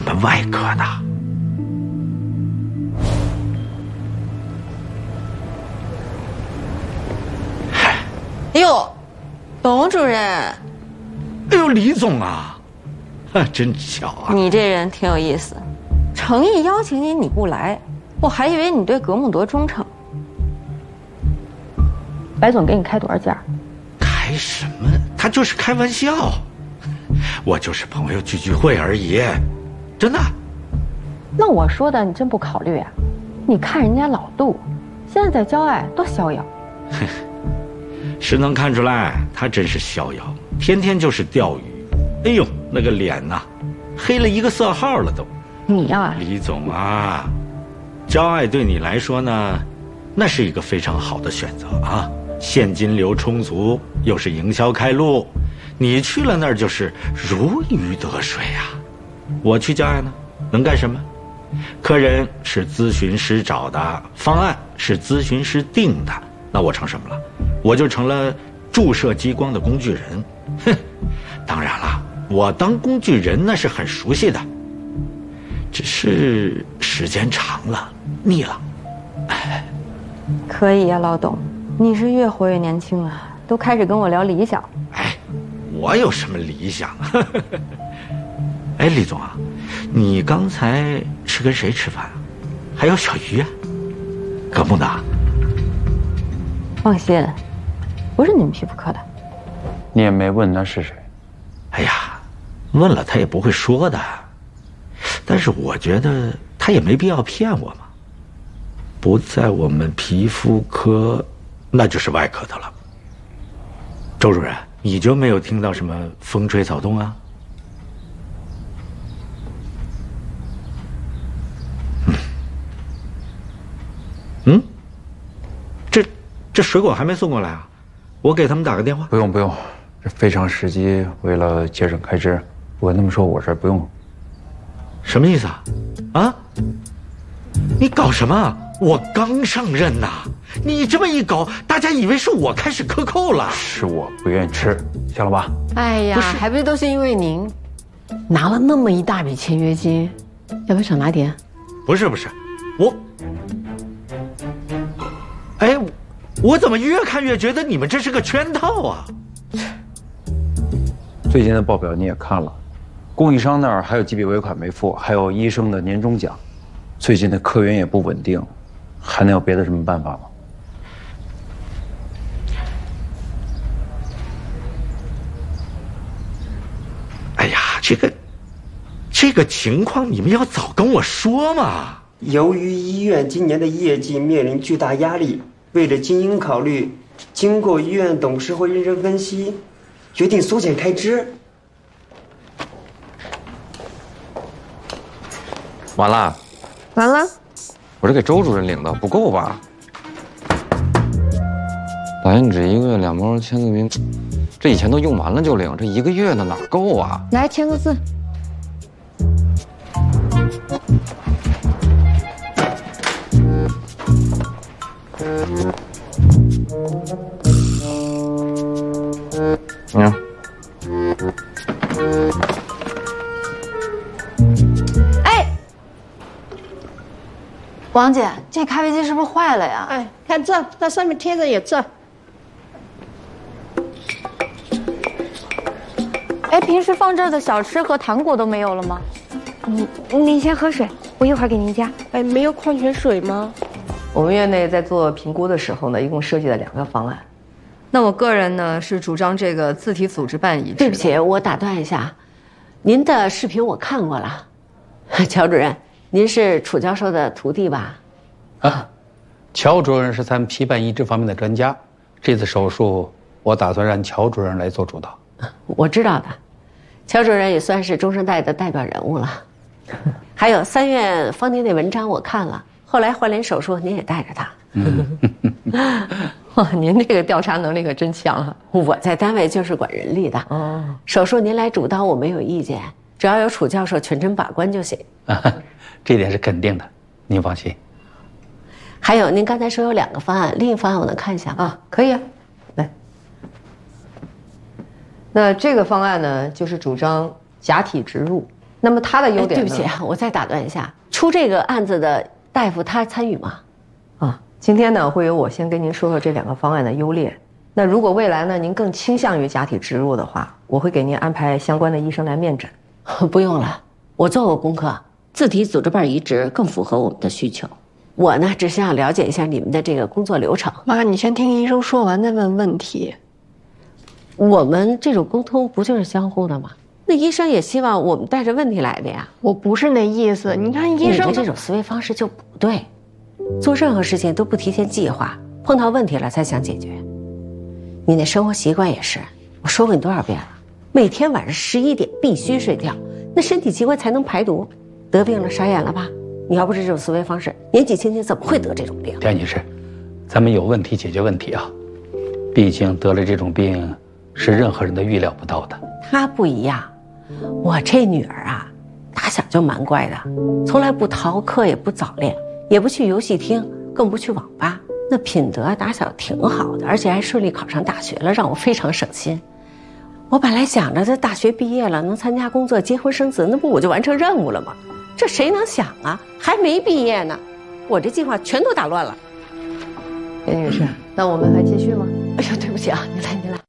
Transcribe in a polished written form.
们外科的。 哎呦，董主任！ 哎呦，李总啊，真巧啊！ 你这人挺有意思，诚意邀请你，你不来，我还以为你对格木多忠诚。白总给你开多少价？ 开什么？他就是开玩笑，我就是朋友聚聚会而已，真的。 那我说的你真不考虑啊？你看人家老杜，现在在郊外多逍遥。 是能看出来，他真是逍遥，天天就是钓鱼。哎呦，那个脸呐，黑了一个色号了都。 你呀， 李总啊，郊爱对你来说呢，那是一个非常好的选择啊，现金流充足，又是营销开路，你去了那儿就是如鱼得水啊。我去郊爱呢，能干什么？客人是咨询师找的，方案是咨询师定的，那我成什么了？我就成了注射激光的工具人。哼，当然了，我当工具人那是很熟悉的，只是时间长了腻了。 可以呀，老董，你是越活越年轻了，都开始跟我聊理想。 哎，我有什么理想啊？哎，李总啊，你刚才是跟谁吃饭啊？还有小鱼啊？葛木的。 放心，不是你们皮肤科的。 你也没问他是谁。 哎呀，问了他也不会说的。但是我觉得他也没必要骗我嘛。不在我们皮肤科，那就是外科的了。周主任，你就没有听到什么风吹草动啊？嗯，这水果还没送过来啊？我给他们打个电话。 不用，这非常时期，为了节省开支，我跟他们说我这不用。 什么意思啊？啊？你搞什么？我刚上任呐，你这么一搞，大家以为是我开始克扣了。 是我不愿意吃，行了吧？ 哎呀，还不是都是因为您拿了那么一大笔签约金，要不要少拿点？ 不是，我，哎，我怎么越看越觉得你们这是个圈套啊？ 最近的报表你也看了，供应商那儿还有几笔尾款没付，还有医生的年终奖，最近的客源也不稳定，还能有别的什么办法吗？ 哎呀，这个情况你们要早跟我说嘛。 由于医院今年的业绩面临巨大压力，为了经营考虑，经过医院董事会认真分析，决定缩减开支。 完了，我这给周主任领的不够吧？导演纸1个月2包签字名，这以前都用完了就领，这1个月的哪够啊？ 来签个字。 嗯。 王姐，这咖啡机是不是坏了呀？ 哎，看这，它上面贴着有这。 哎，平时放这儿的小吃和糖果都没有了吗？ 您先喝水，我一会儿给您加。 哎，没有矿泉水吗？ 我们院内在做评估的时候呢，一共设计了2个方案。那我个人呢是主张这个自体组织办移植。 对不起，我打断一下，您的视频我看过了，乔主任，您是楚教授的徒弟吧？ 啊，乔主任是咱批办移植方面的专家，这次手术我打算让乔主任来做主导。 我知道的，乔主任也算是中生代的代表人物了。还有3院方您那文章我看了，后来换脸手术您也带着他。 哇，您这个调查能力可真强啊！ 我在单位就是管人力的。哦，手术您来主刀我没有意见，只要有楚教授全程把关就行。 这点是肯定的，您放心。 还有，您刚才说有2个方案，另一方案我能看一下吗？ 啊，可以啊，来。那这个方案呢，就是主张假体植入， 那么他的优点呢？ 对不起啊，我再打断一下，出这个案子的大夫他参与吗？ 啊，今天呢会由我先跟您说说这2个方案的优劣。那如果未来呢您更倾向于假体植入的话，我会给您安排相关的医生来面诊。 不用了，我做过功课，自体组织瓣移植更符合我们的需求。我呢只是想了解一下你们的这个工作流程。 妈，你先听医生说完再问问题。 我们这种沟通不就是相互的吗？那医生也希望我们带着问题来的呀。 我不是那意思，你看医生你的这种思维方式就不对，做任何事情都不提前计划，碰到问题了才想解决。你那生活习惯也是，我说过你多少遍了，每天晚上11点必须睡觉，那身体机关才能排毒。得病了傻眼了吧？你要不是这种思维方式，年纪轻轻怎么会得这种病？ 田女士，咱们有问题解决问题啊，毕竟得了这种病是任何人都预料不到的。 她不一样，我这女儿啊，打小就蛮乖的，从来不逃课，也不早恋，也不去游戏厅，更不去网吧。那品德打小挺好的，而且还顺利考上大学了，让我非常省心。我本来想着这大学毕业了能参加工作，结婚生子，那不我就完成任务了吗？这谁能想啊？还没毕业呢，我这计划全都打乱了。 田女士，那我们还继续吗？ 哎呦，对不起啊，你来，你来。